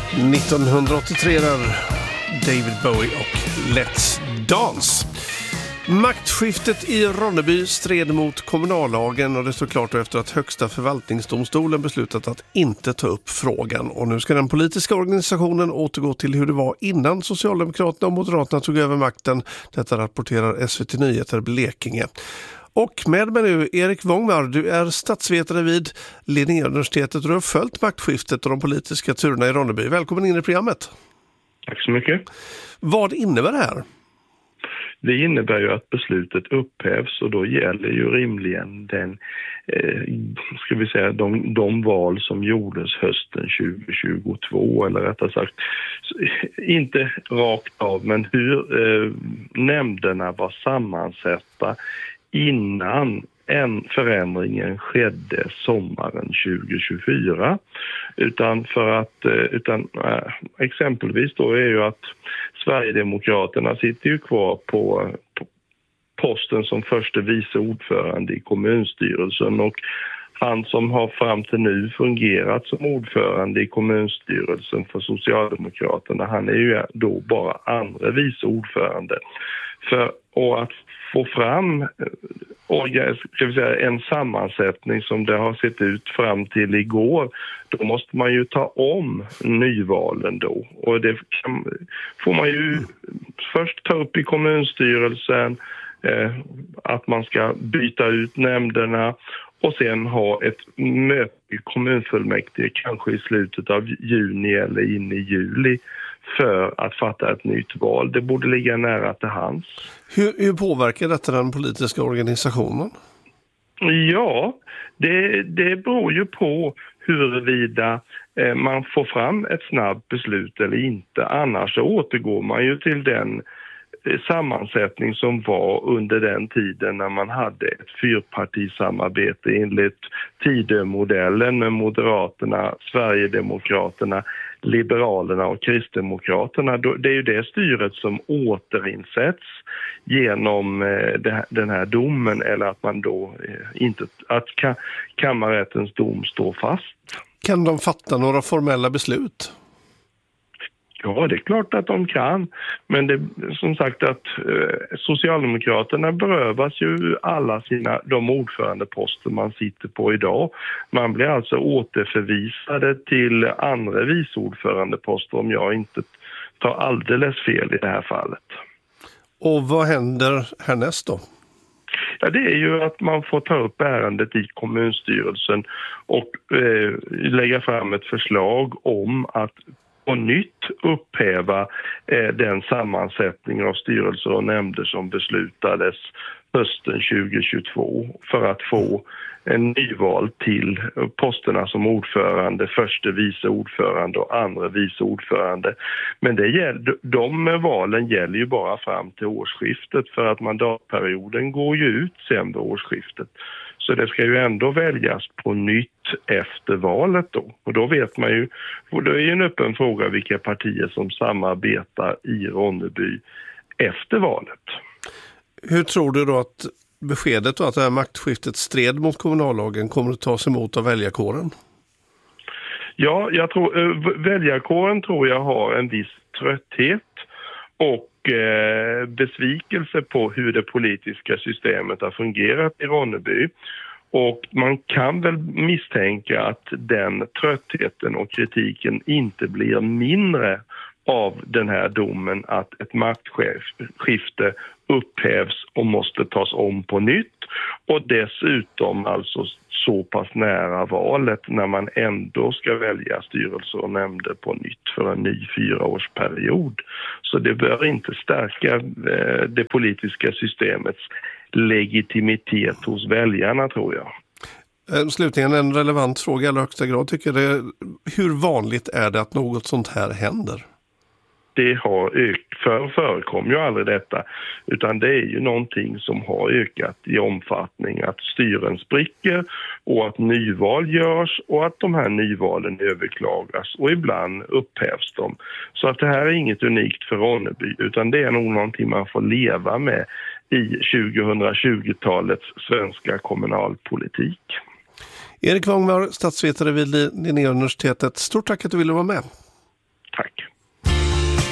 1983 där David Bowie och Let's Dance. Maktskiftet i Ronneby stred mot kommunallagen och det står klart efter att Högsta förvaltningsdomstolen beslutat att inte ta upp frågan. Och nu ska den politiska organisationen återgå till hur det var innan Socialdemokraterna och Moderaterna tog över makten. Detta rapporterar SVT Nyheter Blekinge. Och med mig nu Erik Wångmar, du är statsvetare vid Linnéuniversitetet och du har följt maktskiftet och de politiska turerna i Ronneby. Välkommen in i programmet. Tack så mycket. Vad innebär det här? Det innebär ju att beslutet upphävs och då gäller ju rimligen de val som gjordes hösten 2022, eller rättare sagt inte rakt av, men hur nämnderna var sammansatta innan förändringen skedde sommaren 2024. Exempelvis då är ju att Sverigedemokraterna sitter ju kvar på posten som förste vice ordförande i kommunstyrelsen, och han som har fram till nu fungerat som ordförande i kommunstyrelsen för Socialdemokraterna, han är ju då bara andra vice ordförande. Och att få fram en sammansättning som det har sett ut fram till igår, då måste man ju ta om nyvalen då. Och det får man ju först ta upp i kommunstyrelsen, att man ska byta ut nämnderna och sen ha ett möte i kommunfullmäktige kanske i slutet av juni eller in i juli för att fatta ett nytt val. Det borde ligga nära till hands. Hur påverkar detta den politiska organisationen? Ja, det beror ju på huruvida man får fram ett snabbt beslut eller inte. Annars så återgår man ju till den sammansättning som var under den tiden när man hade ett fyrpartisamarbete enligt Tidömodellen med Moderaterna, Sverigedemokraterna, Liberalerna och Kristdemokraterna. Det är ju det styret som återinsätts genom den här domen, eller att man då kammarrättens dom står fast. Kan de fatta några formella beslut? Ja, det är klart att de kan. Men det som sagt att Socialdemokraterna berövas ju alla de ordförandeposter man sitter på idag. Man blir alltså återförvisade till andra vice ordförandeposter, om jag inte tar alldeles fel i det här fallet. Och vad händer härnäst då? Ja, det är ju att man får ta upp ärendet i kommunstyrelsen och lägga fram ett förslag om att på nytt upphäva den sammansättning av styrelser och nämnder som beslutades hösten 2022 för att få en nyval till posterna som ordförande, förste vice ordförande och andra vice ordförande. Men de valen gäller ju bara fram till årsskiftet, för att mandatperioden går ju ut sen vid årsskiftet. Så det ska ju ändå väljas på nytt efter valet då. Och då vet man ju, och det är ju en öppen fråga vilka partier som samarbetar i Ronneby efter valet. Hur tror du då att beskedet då att det här maktskiftet stred mot kommunallagen kommer att tas emot av väljarkåren? Ja, jag tror väljarkåren tror jag har en viss trötthet och besvikelse på hur det politiska systemet har fungerat i Ronneby. Och man kan väl misstänka att den tröttheten och kritiken inte blir mindre av den här domen, att ett maktskifte upphävs och måste tas om på nytt, och dessutom alltså så pass nära valet när man ändå ska välja styrelser och nämnder på nytt för en ny 4-årsperiod. Så det bör inte stärka det politiska systemets legitimitet hos väljarna, tror jag. Slutligen en relevant fråga i allra högsta grad, tycker jag. Hur vanligt är det att något sånt här händer? Det förekommer ju aldrig detta, utan det är ju någonting som har ökat i omfattning, att styren spricker och att nyval görs och att de här nyvalen överklagas och ibland upphävs de. Så att det här är inget unikt för Ronneby, utan det är nog någonting man får leva med i 2020-talets svenska kommunalpolitik. Erik Wångmar, statsvetare vid Linnéuniversitetet. Stort tack att du ville vara med.